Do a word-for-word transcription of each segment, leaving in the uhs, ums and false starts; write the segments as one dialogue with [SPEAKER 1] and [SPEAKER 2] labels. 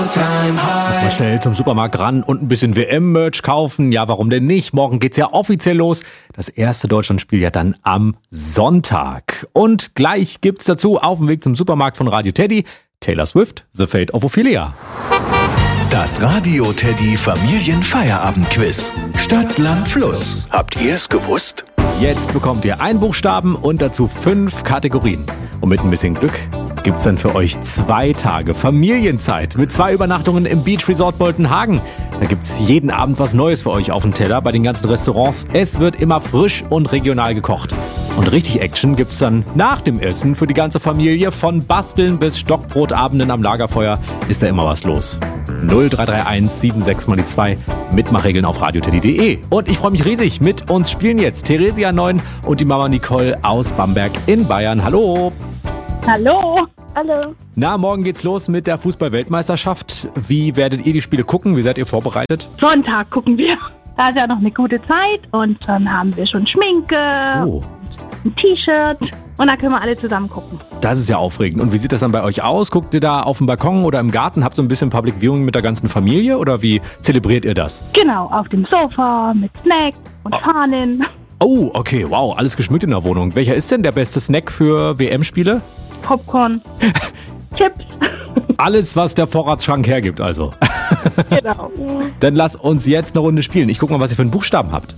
[SPEAKER 1] Mal schnell zum Supermarkt ran und ein bisschen W M-Merch kaufen. Ja, warum denn nicht? Morgen geht's ja offiziell los. Das erste Deutschlandspiel ja dann am Sonntag. Und gleich gibt's dazu auf dem Weg zum Supermarkt von Radio Teddy Taylor Swift, The Fate of Ophelia.
[SPEAKER 2] Das Radio Teddy Familienfeierabend-Quiz. Stadt, Land, Fluss. Habt ihr es gewusst?
[SPEAKER 1] Jetzt bekommt ihr einen Buchstaben und dazu fünf Kategorien. Und mit ein bisschen Glück gibt's dann für euch zwei Tage Familienzeit mit zwei Übernachtungen im Beach Resort Boltenhagen. Da gibt's jeden Abend was Neues für euch auf dem Teller bei den ganzen Restaurants. Es wird immer frisch und regional gekocht. Und richtig Action gibt's dann nach dem Essen für die ganze Familie. Von Basteln bis Stockbrotabenden am Lagerfeuer ist da immer was los. null drei drei eins sieben sechs mal die zwei. Mitmachregeln auf radioteddy punkt de. Und ich freue mich riesig. Mit uns spielen jetzt Theresia neun und die Mama Nicole aus Bamberg in Bayern. Hallo.
[SPEAKER 3] Hallo. Hallo.
[SPEAKER 1] Na, morgen geht's los mit der Fußball-Weltmeisterschaft. Wie werdet ihr die Spiele gucken? Wie seid ihr vorbereitet?
[SPEAKER 3] Sonntag gucken wir. Da ist ja noch eine gute Zeit und dann haben wir schon Schminke,
[SPEAKER 1] Oh,
[SPEAKER 3] ein T-Shirt und da können wir alle zusammen gucken.
[SPEAKER 1] das ist ja aufregend. Und wie sieht das dann bei euch aus? Guckt ihr da auf dem Balkon oder im Garten? Habt so ein bisschen Public Viewing mit der ganzen Familie oder wie zelebriert ihr das?
[SPEAKER 3] Genau, auf dem Sofa mit Snack und Fahnen.
[SPEAKER 1] Oh, okay, wow, alles geschmückt in der Wohnung. Welcher ist denn der beste Snack für W M-Spiele?
[SPEAKER 3] Popcorn, Chips.
[SPEAKER 1] Alles, was der Vorratsschrank hergibt, also.
[SPEAKER 3] Genau.
[SPEAKER 1] Dann lass uns jetzt eine Runde spielen. Ich guck mal, was ihr für einen Buchstaben habt.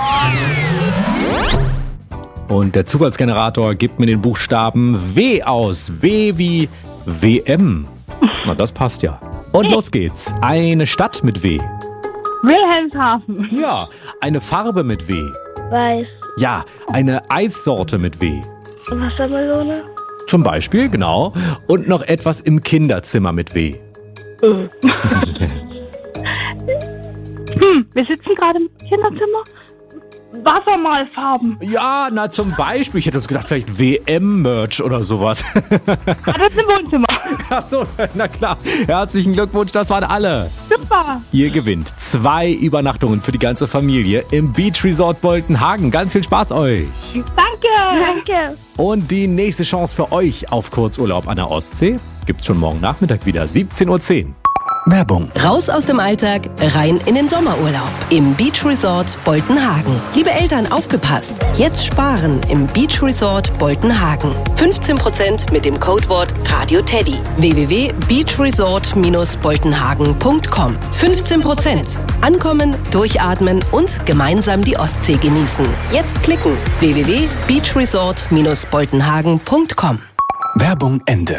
[SPEAKER 1] Und der Zufallsgenerator gibt mir den Buchstaben W aus. W wie W M. Na, das passt ja. Und los geht's. Eine Stadt mit W.
[SPEAKER 3] Wilhelmshaven.
[SPEAKER 1] Ja, eine Farbe mit W.
[SPEAKER 4] Weiß.
[SPEAKER 1] Ja, eine Eissorte mit W.
[SPEAKER 4] Wassermelone.
[SPEAKER 1] Zum Beispiel, genau. Und noch etwas im Kinderzimmer mit W.
[SPEAKER 3] Hm, wir sitzen gerade im Kinderzimmer. Wassermalfarben.
[SPEAKER 1] Ja, na zum Beispiel. Ich hätte uns gedacht, vielleicht W M-Merch oder sowas.
[SPEAKER 3] Ah, das ist im Wohnzimmer.
[SPEAKER 1] Ach so, na klar. Herzlichen Glückwunsch, das waren alle.
[SPEAKER 3] Super.
[SPEAKER 1] Ihr gewinnt zwei Übernachtungen für die ganze Familie im Beach Resort Boltenhagen. Ganz viel Spaß euch.
[SPEAKER 3] Danke.
[SPEAKER 4] Danke.
[SPEAKER 1] Und die nächste Chance für euch auf Kurzurlaub an der Ostsee gibt's schon morgen Nachmittag wieder, siebzehn Uhr zehn.
[SPEAKER 2] Werbung.
[SPEAKER 5] Raus aus dem Alltag, rein in den Sommerurlaub im Beach Resort Boltenhagen. Liebe Eltern, aufgepasst! Jetzt sparen im Beach Resort Boltenhagen. fünfzehn Prozent mit dem Codewort RADIOTEDDY. w w w punkt beachresort dash boltenhagen punkt com. fünfzehn Prozent. Ankommen, durchatmen und gemeinsam die Ostsee genießen. Jetzt klicken. w w w punkt beachresort dash boltenhagen punkt com.
[SPEAKER 2] Werbung Ende.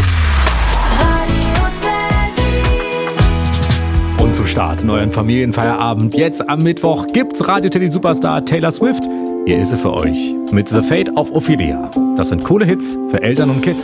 [SPEAKER 1] Und zum Start in euren Familienfeierabend jetzt am Mittwoch gibt's Radio Teddy Superstar Taylor Swift. Hier ist sie für euch mit The Fate of Ophelia. Das sind coole Hits für Eltern und Kids.